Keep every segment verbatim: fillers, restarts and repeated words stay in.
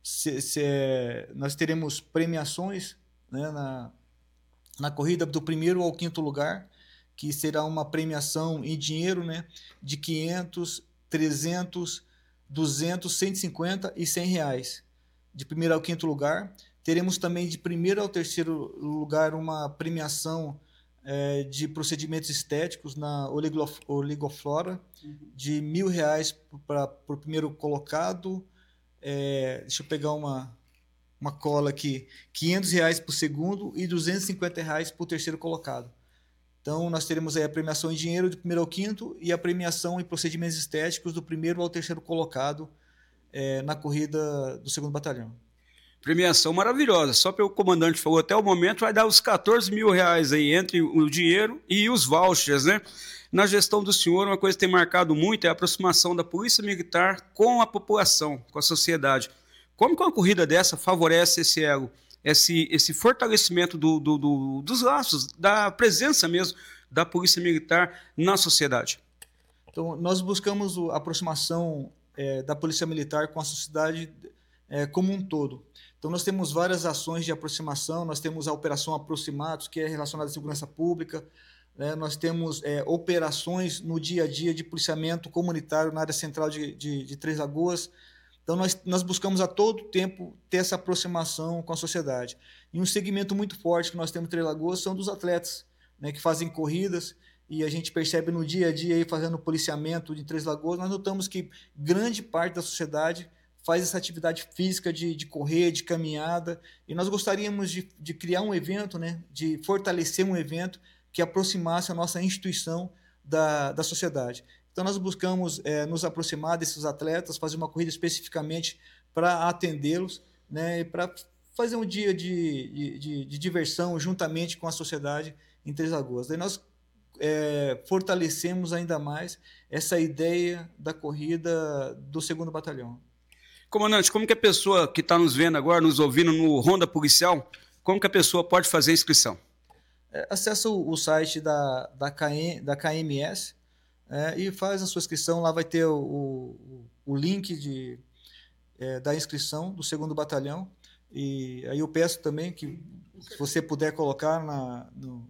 se, se, é, nós teremos premiações, né, na, na corrida do primeiro ao quinto lugar, que será uma premiação em dinheiro, né, de quinhentos, trezentos, duzentos, cento e cinquenta e cem reais. De primeiro ao quinto lugar. Teremos também de primeiro ao terceiro lugar uma premiação é, de procedimentos estéticos na Oligoflora, uhum. de mil reais para o primeiro colocado. É, deixa eu pegar uma, uma cola aqui. quinhentos reais para o segundo e duzentos e cinquenta reais para o terceiro colocado. Então, nós teremos aí a premiação em dinheiro do primeiro ao quinto e a premiação em procedimentos estéticos do primeiro ao terceiro colocado é, na corrida do segundo batalhão. Premiação maravilhosa. Só pelo comandante falou, até o momento vai dar uns quatorze mil reais aí entre o dinheiro e os vouchers, né? Na gestão do senhor, uma coisa que tem marcado muito é a aproximação da Polícia Militar com a população, com a sociedade. Como que uma corrida dessa favorece esse elo? Esse, esse fortalecimento do, do, do, dos laços, da presença mesmo da Polícia Militar na sociedade? Então, nós buscamos a aproximação é, da Polícia Militar com a sociedade é, como um todo. Então, nós temos várias ações de aproximação, nós temos a Operação Aproximados, que é relacionada à segurança pública, né? Nós temos é, operações no dia a dia de policiamento comunitário na área central de, de, de Três Lagoas. Então, nós, nós buscamos a todo tempo ter essa aproximação com a sociedade. E um segmento muito forte que nós temos em Três Lagoas são dos atletas, né, que fazem corridas, e a gente percebe no dia a dia, aí, fazendo policiamento de Três Lagoas, nós notamos que grande parte da sociedade faz essa atividade física de, de correr, de caminhada, e nós gostaríamos de, de criar um evento, né, de fortalecer um evento que aproximasse a nossa instituição da, da sociedade. Então, nós buscamos é, nos aproximar desses atletas, fazer uma corrida especificamente para atendê-los, né, e para fazer um dia de, de, de diversão juntamente com a sociedade em Três Lagoas. Daí nós é, fortalecemos ainda mais essa ideia da corrida do segundo batalhão. Comandante, como que a pessoa que está nos vendo agora, nos ouvindo no Ronda Policial, como que a pessoa pode fazer a inscrição? É, acessa o, o site da, da, K M, da K M S, É, e faz a sua inscrição. Lá vai ter o, o, o link de, é, da inscrição do segundo batalhão, e aí eu peço também que se você puder colocar na, no,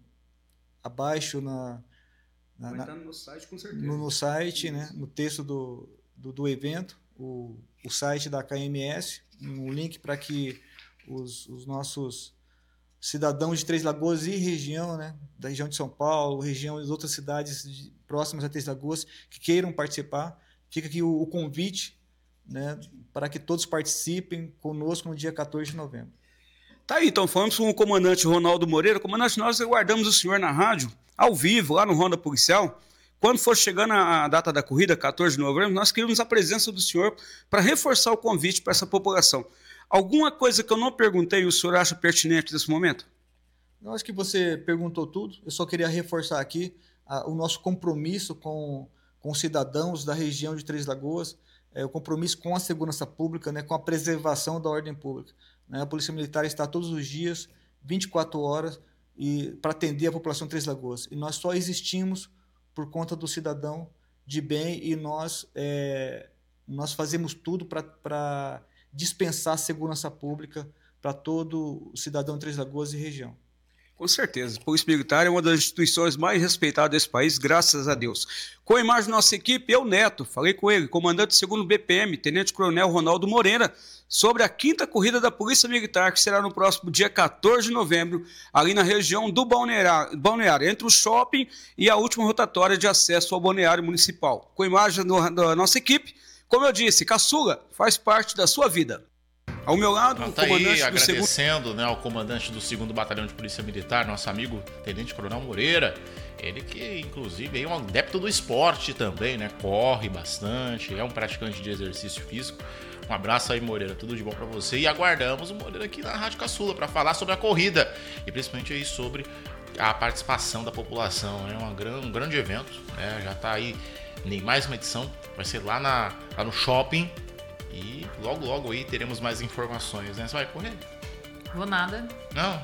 abaixo na, na, vai na, estar no site, com certeza. no, no site, né, no texto do, do, do evento, o, o site da K M S, um link para que os, os nossos cidadãos de Três Lagoas e região, né, da região de São Paulo, região de outras cidades de, próximas a Três Lagoas, que queiram participar. Fica aqui o, o convite, né, para que todos participem conosco no dia quatorze de novembro. Tá aí, então falamos com o comandante Ronaldo Moreira. Comandante, nós aguardamos o senhor na rádio, ao vivo, lá no Ronda Policial. Quando for chegando a data da corrida, quatorze de novembro, nós queremos a presença do senhor para reforçar o convite para essa população. Alguma coisa que eu não perguntei e o senhor acha pertinente nesse momento? Eu acho que você perguntou tudo. Eu só queria reforçar aqui a, o nosso compromisso com, com os cidadãos da região de Três Lagoas, é, o compromisso com a segurança pública, né, com a preservação da ordem pública. Né? A Polícia Militar está todos os dias, vinte e quatro horas, e, para atender a população de Três Lagoas. E nós só existimos por conta do cidadão de bem, e nós, é, nós fazemos tudo para dispensar segurança pública para todo o cidadão de Três Lagoas e região. Com certeza. A Polícia Militar é uma das instituições mais respeitadas desse país, graças a Deus. Com a imagem da nossa equipe, eu, Neto, falei com ele, comandante do segundo B P M, Tenente Coronel Ronaldo Moreira, sobre a quinta corrida da Polícia Militar, que será no próximo dia quatorze de novembro, ali na região do Balneário, Balneário entre o shopping e a última rotatória de acesso ao Balneário Municipal. Com a imagem do, da nossa equipe, como eu disse, caçula faz parte da sua vida. Ao meu lado, ah, o tá comandante aí, do agradecendo segundo... né, ao comandante do segundo Batalhão de Polícia Militar, nosso amigo Tenente Coronel Moreira. Ele que, inclusive, é um adepto do esporte também, né? Corre bastante, é um praticante de exercício físico. Um abraço aí, Moreira, tudo de bom pra você. E aguardamos o Moreira aqui na Rádio Caçula para falar sobre a corrida e principalmente aí sobre a participação da população. É uma gran, um grande evento, né? Já tá aí em mais uma edição, vai ser lá, na, lá no shopping. E logo, logo aí teremos mais informações, né? Você vai correr? Vou nada. Não?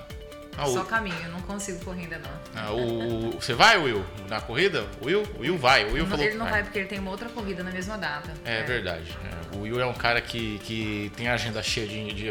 Ah, Só o... caminho, eu não consigo correr ainda não. Ah, o... Você vai, Will, na corrida? O Will? O Will vai. O Will não, falou ele não que vai porque ele tem uma outra corrida na mesma data. É, é. verdade. É. O Will é um cara que, que tem a agenda cheia de, de